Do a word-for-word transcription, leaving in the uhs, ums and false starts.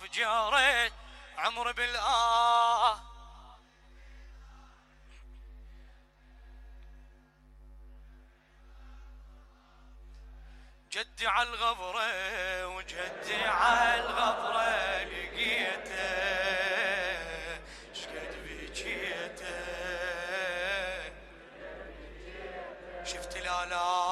عاطف جاريت عمر بالآه. جدي على الغبرة وجدي على الغبرة لقيته شقد بجيته. شفت الآلام